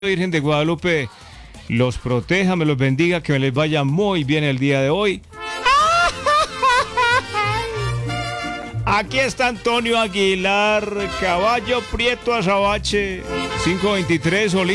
Virgen de Guadalupe los proteja, me los bendiga, que me les vaya muy bien el día de hoy. Aquí está Antonio Aguilar, Caballo Prieto Azabache, 523 Olímpico.